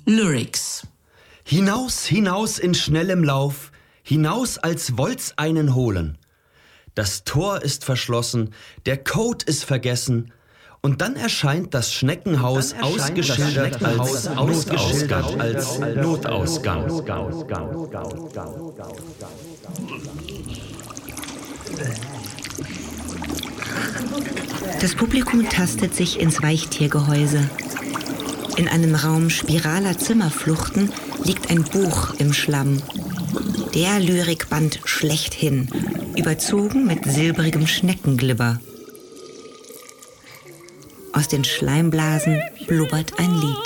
Lyrics. Hinaus, hinaus in schnellem Lauf, hinaus, als wollt's einen holen. Das Tor ist verschlossen, der Code ist vergessen, und dann erscheint das Schneckenhaus ausgeschildert als Notausgang. Das Publikum tastet sich ins Weichtiergehäuse. In einem Raum spiraler Zimmerfluchten liegt ein Buch im Schlamm. Der Lyrikband schlechthin, überzogen mit silbrigem Schneckenglibber. Aus den Schleimblasen blubbert ein Lied.